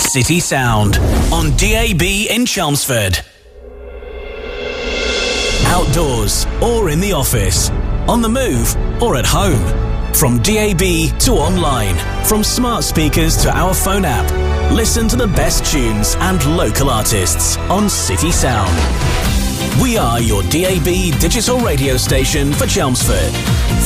City Sound on DAB in Chelmsford. Outdoors or in the office, on the move or at home. From DAB to online, from smart speakers to our phone app. Listen to the best tunes and local artists on City Sound. We are your DAB digital radio station for Chelmsford.